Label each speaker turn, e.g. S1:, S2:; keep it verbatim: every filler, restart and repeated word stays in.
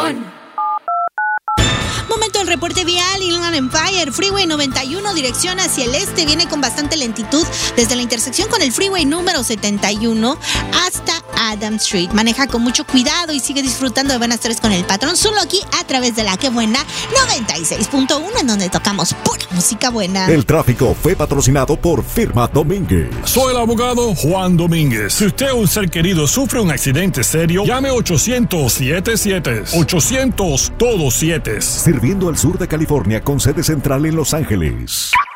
S1: Estación.
S2: Momento del reporte vial. Inland Empire, Freeway noventa y uno, dirección hacia el este, viene con bastante lentitud desde la intersección con el Freeway número setenta y uno hasta Adams Street. Maneja con mucho cuidado y sigue disfrutando de buenas tardes con el patrón, solo aquí a través de la Que Buena noventa y seis punto uno, en donde tocamos pura música buena.
S3: El tráfico fue patrocinado por Firma Domínguez.
S4: Soy el abogado Juan Domínguez. Si usted o un ser querido sufre un accidente serio, llame ochocientos siete siete. ochocientos todo siete.
S3: Sirviendo al sur de California con sede central en Los Ángeles.